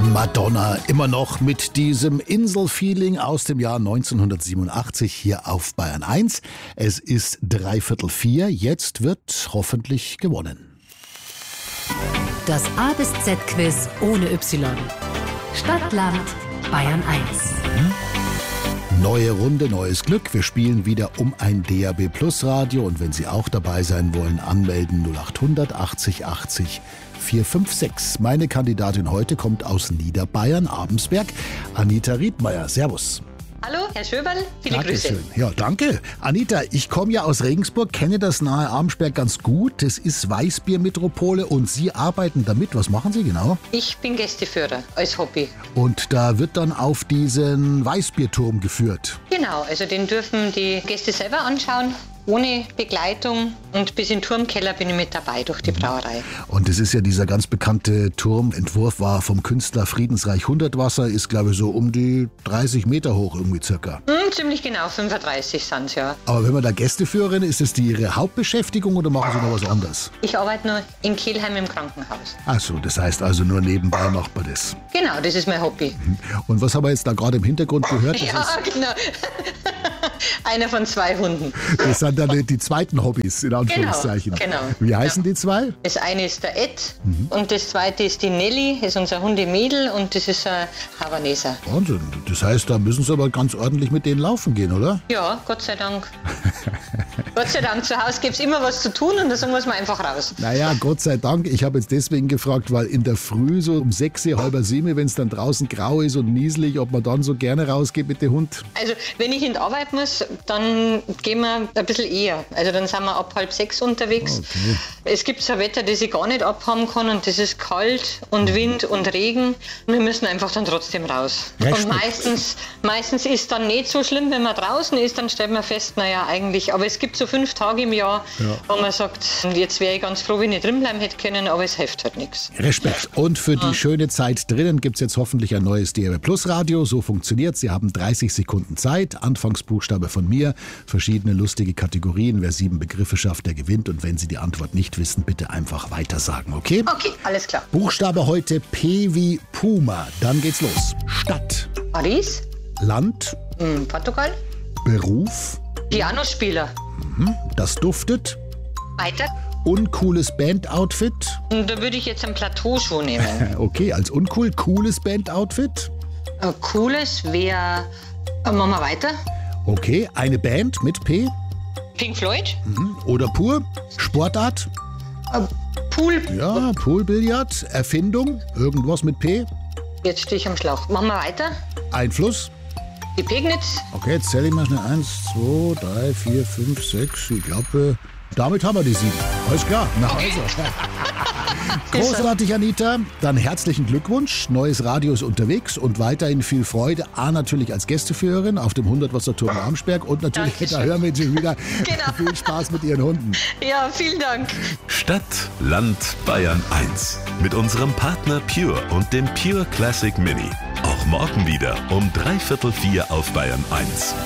Madonna immer noch mit diesem Inselfeeling aus dem Jahr 1987 hier auf Bayern 1. Es ist 3:45, jetzt wird hoffentlich gewonnen. Das A bis Z-Quiz ohne Y. Stadt, Land, Bayern 1. Neue Runde, neues Glück. Wir spielen wieder um ein DAB Plus Radio und wenn Sie auch dabei sein wollen, anmelden 0800 80 80 456. Meine Kandidatin heute kommt aus Niederbayern, Abensberg, Anita Riedmeier. Servus. Hallo, Herr Schöberl, viele Grüße. Dankeschön. Ja, danke. Anita, ich komme ja aus Regensburg, kenne das nahe Abensberg ganz gut. Das ist Weißbiermetropole und Sie arbeiten damit. Was machen Sie genau? Ich bin Gästeführer als Hobby. Und da wird dann auf diesen Weißbierturm geführt. Genau, also den dürfen die Gäste selber anschauen, ohne Begleitung. Und bis in den Turmkeller bin ich mit dabei durch die Brauerei. Und das ist ja dieser ganz bekannte Turmentwurf, war vom Künstler Friedensreich Hundertwasser, ist glaube ich so um die 30 Meter hoch irgendwie circa. Ziemlich genau, 35 sind es, ja. Aber wenn man da Gästeführerin ist, ist das Ihre Hauptbeschäftigung oder machen Sie noch was anderes? Ich arbeite nur in Kelheim im Krankenhaus. Ach so, das heißt also nur nebenbei macht man das. Genau, das ist mein Hobby. Und was haben wir jetzt da gerade im Hintergrund gehört? Ja, genau. Einer von 2 Hunden. Das sind dann die zweiten Hobbys, in Anführungszeichen. Genau. Wie heißen die zwei? Das eine ist der Ed und das zweite ist die Nelly, das ist unser Hundemädel und das ist ein Havaneser. Wahnsinn. Das heißt, da müssen Sie aber ganz ordentlich mit denen laufen gehen, oder? Ja, Gott sei Dank. Gott sei Dank, zu Hause gibt es immer was zu tun und da sagen wir es mal einfach raus. Naja, Gott sei Dank. Ich habe jetzt deswegen gefragt, weil in der Früh so um 6, halb 7, wenn es dann draußen grau ist und nieselig, ob man dann so gerne rausgeht mit dem Hund. Also wenn ich in die Arbeit muss, dann gehen wir ein bisschen eher. Also dann sind wir ab 5:30 unterwegs. Okay. Es gibt so ein Wetter, das ich gar nicht abhaben kann und das ist kalt und Wind und Regen. Und wir müssen einfach dann trotzdem raus. Respekt. Und meistens ist es dann nicht so schlimm, wenn man draußen ist, dann stellt man fest, naja eigentlich, aber es gibt so 5 Tage im Jahr, wo man sagt, jetzt wäre ich ganz froh, wenn ich drin bleiben hätte können, aber es hilft halt nichts. Respekt. Und für die schöne Zeit drinnen gibt es jetzt hoffentlich ein neues DAB Plus Radio. So funktioniert. Sie haben 30 Sekunden Zeit. Anfangsbuchstabe von mir. Verschiedene lustige Kategorien. Wer 7 Begriffe schafft, der gewinnt. Und wenn Sie die Antwort nicht wissen, bitte einfach weitersagen, okay? Okay, alles klar. Buchstabe heute P wie Puma. Dann geht's los. Stadt. Paris, Land. Portugal, Beruf. Pianospieler. Das duftet. Weiter. Uncooles Bandoutfit. Und da würde ich jetzt einen Plateauschuh nehmen. Okay, als uncool. Cooles Bandoutfit. Ein cooles wäre, machen wir weiter. Okay, eine Band mit P. Pink Floyd, Oder pur. Sportart. Pool. Ja, Poolbillard. Erfindung. Irgendwas mit P. Jetzt stehe ich am Schlauch. Machen wir weiter. Einfluss. Die Pegnitz. Okay, jetzt zähle ich mal schnell. 1, 2, 3, 4, 5, 6. Ich glaube, damit haben wir die 7. Alles klar, nach Hause. Großartig, Anita. Dann herzlichen Glückwunsch. Neues Radio ist unterwegs und weiterhin viel Freude. Natürlich als Gästeführerin auf dem 100-Wasser-Turm in Amsberg und natürlich, Dankeschön. da hören wir Sie wieder. Genau. Viel Spaß mit Ihren Hunden. Ja, vielen Dank. Stadt, Land, Bayern 1. Mit unserem Partner Pure und dem Pure Classic Mini. Auch morgen wieder um 3:45 auf Bayern 1.